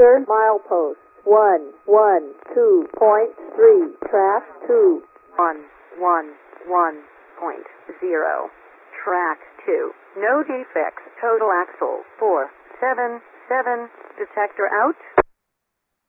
Detector milepost 112.3. Track 2. 111.0. Track 2. No defects. Total axle 477. Detector out.